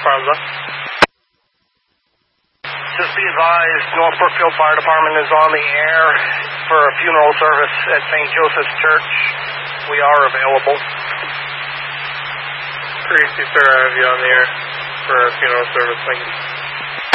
Farmville. Just be advised, North Brookfield Fire Department is on the air for a funeral service at St. Joseph's Church. We are available. Pretty sir, I have you on the air for a funeral service. Thank you.